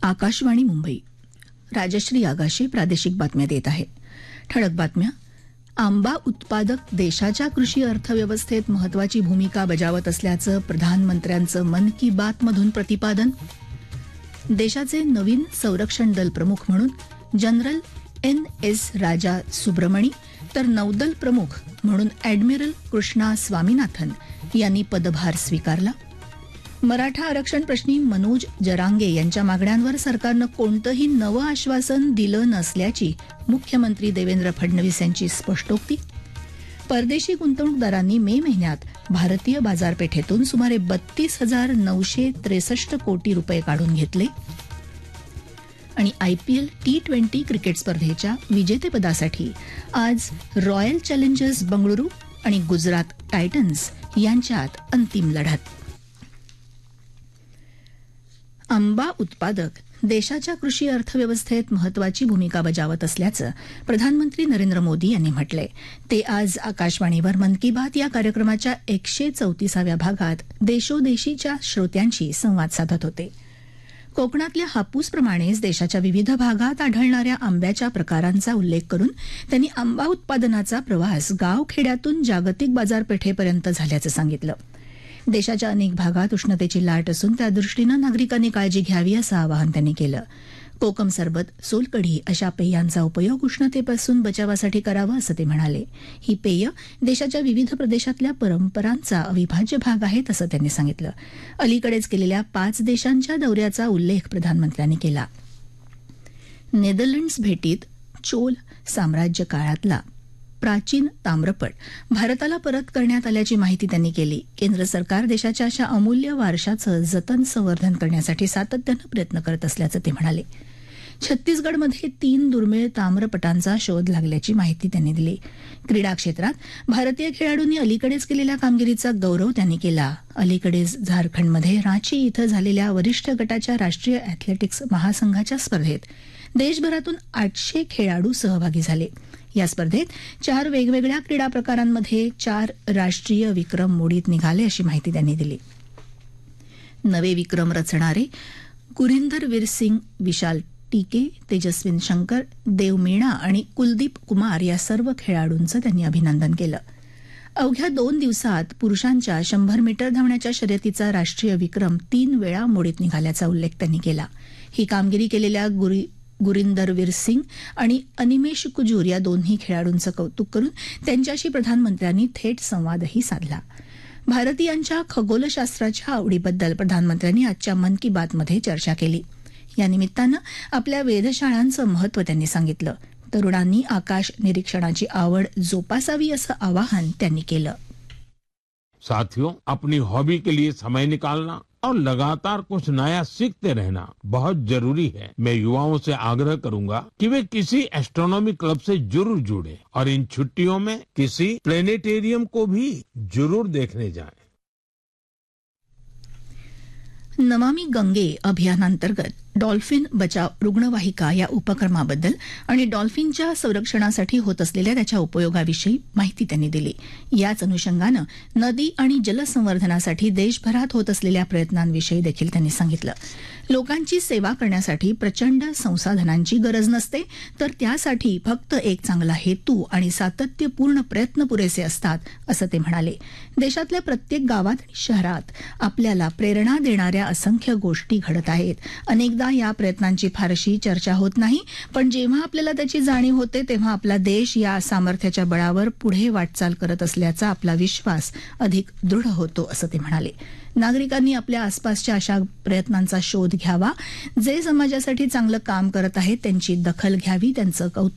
आकाशवाणी मुंबई. राजश्री आगाशे प्रादेशिक बातम्या देत आहे. ठळक बातम्या. आंबा उत्पादक देशाच्या कृषी अर्थव्यवस्थेत महत्वाची भूमिका बजावत असल्याचं प्रधानमंत्र्यांचं मन की बात मधून प्रतिपादन. देशाचे नवीन संरक्षण दल प्रमुख म्हणून जनरल NS राजा सुब्रमणी तर नौदल प्रमुख म्हणून ॲडमिरल कृष्णा स्वामीनाथन यांनी पदभार स्वीकारला. मराठा आरक्षण प्रश्नी मनोज जरांगे यांच्या मागण्यांवर सरकारनं कोणतंही नवं आश्वासन दिलं नसल्याची मुख्यमंत्री देवेंद्र फडणवीस यांची स्पष्टोक्ती. परदेशी गुंतवणूकदारांनी मे महिन्यात भारतीय बाजारपेठेतून सुमारे 32,963 कोटी रुपये काढून घेतले. आणि IPL T20 क्रिकेट स्पर्धेच्या विजेतेपदासाठी आज रॉयल चॅलेंजर्स बंगळुरू आणि गुजरात टायटन्स यांच्यात अंतिम लढत. आंबा उत्पादक देशाच्या कृषी अर्थव्यवस्थेत महत्वाची भूमिका बजावत असल्याचं प्रधानमंत्री नरेंद्र मोदी यांनी म्हटलंय. ते आज आकाशवाणीवर मन की बात या कार्यक्रमाच्या 134व्या भागात देशोदेशीच्या श्रोत्यांशी संवाद साधत होते. कोकणातल्या हापूसप्रमाणेच देशाच्या विविध भागात आढळणाऱ्या आंब्याच्या प्रकारांचा उल्लेख करून त्यांनी आंबा उत्पादनाचा प्रवास गावखेड्यातून जागतिक बाजारपेठेपर्यंत झाल्याचं सांगितलं. देशाच्या अनेक भागात उष्णतेची लाट असून त्यादृष्टीनं नागरिकांनी काळजी घ्यावी असं आवाहन त्यांनी केलं. कोकम सरबत, सोलकढी अशा पेयांचा उपयोग उष्णतेपासून बचावासाठी करावा असं ते म्हणाले. ही पेय देशाच्या विविध प्रदेशातल्या परंपरांचा अविभाज्य भाग आहेत असं त्यांनी सांगितलं. अलीकडेच केलेल्या 5 देशांच्या दौऱ्याचा उल्लेख प्रधानमंत्र्यांनी केला. नेदरलँड्स भेटीत चोल साम्राज्य काळातला प्राचीन ताम्रपट भारताला परत करण्यात आल्याची माहिती त्यांनी केली. केंद्र सरकार देशाच्या अशा अमूल्य वारशाचं जतन संवर्धन करण्यासाठी सातत्यानं प्रयत्न करत असल्याचं ते म्हणाले. छत्तीसगडमध्ये 3 दुर्मिळ ताम्रपटांचा शोध लागल्याची माहिती त्यांनी दिली. क्रीडा क्षेत्रात भारतीय खेळाडूंनी अलीकडेच केलेल्या कामगिरीचा गौरव त्यांनी केला. अलीकडेच झारखंडमध्ये रांची इथं झालेल्या वरिष्ठ गटाच्या राष्ट्रीय अॅथलेटिक्स महासंघाच्या स्पर्धेत देशभरातून 800 खेळाडू सहभागी झाले. या स्पर्धेत 4 वेगवेगळ्या क्रीडा प्रकारांमध्ये 4 राष्ट्रीय विक्रम मोडीत निघाले अशी माहिती त्यांनी दिली. नवे विक्रम रचणारे गुरिंदरवीर सिंग, विशाल टीके, तेजस्विन शंकर, देव मीणा आणि कुलदीप कुमार या सर्व खेळाडूंचं त्यांनी अभिनंदन केलं. अवघ्या 2 दिवसात पुरुषांच्या 100 मीटर धावण्याच्या शर्यतीचा राष्ट्रीय विक्रम 3 वेळा मोडीत निघाल्याचा उल्लेख त्यांनी केला. ही कामगिरी केलेल्या गुरिंदरवीर सिंग आणि अनिमेश कुजूर या दोन्ही खेळाडूंचं कौतुक करून त्यांच्याशी प्रधानमंत्र्यांनी थेट संवादही साधला. भारतीयांच्या खगोलशास्त्राच्या आवडीबद्दल प्रधानमंत्र्यांनी आजच्या मन की बातमध्ये चर्चा केली. या निमित्तानं आपल्या वेधशाळांचं महत्त्व त्यांनी सांगितलं. तरुणांनी आकाश निरीक्षणाची आवड जोपासावी असं आवाहन त्यांनी केलं. साथियों, अपनी हॉबी के लिए समय निकालना और लगातार कुछ नया सीखते रहना बहुत जरूरी है. मैं युवाओं से आग्रह करूंगा कि वे किसी एस्ट्रोनॉमी क्लब से जरूर जुड़े और इन छुट्टियों में किसी प्लेनेटेरियम को भी जरूर देखने जाएं. नमामि गंगे अभियानांतर्गत डॉल्फिन बचाव रुग्णवाहिका या उपक्रमाबद्दल आणि डॉल्फिनच्या संरक्षणासाठी होत असलेल्या त्याच्या उपयोगाविषयी माहिती त्यांनी दिली. याच अनुषंगानं नदी आणि जलसंवर्धनासाठी देशभरात होत असलेल्या प्रयत्नांविषयी देखील त्यांनी सांगितलं. लोकांची सेवा करण्यासाठी प्रचंड संसाधनांची गरज नसते, तर त्यासाठी फक्त एक चांगला हेतू आणि सातत्यपूर्ण प्रयत्न पुरेसे असतात असं ते म्हणाले. देशातल्या प्रत्येक गावात आणि शहरात आपल्याला प्रेरणा देणाऱ्या असंख्य गोष्टी घडत आहेत. अनेकदा या प्रयत्नांची फारशी चर्चा होत नाही, पण जेव्हा आपल्याला त्याची जाणीव होते तेव्हा आपला देश या सामर्थ्याच्या बळावर पुढे वाटचाल करत असल्याचा आपला विश्वास अधिक दृढ होतो असं ते म्हणाले. नागरिकांनी आपल्या आसपासच्या अशा प्रयत्नांचा शोध घ्यावा. जे समाजासाठी चांगलं काम करत आहेत त्यांची दखल घ्यावी, त्यांचं कौतुक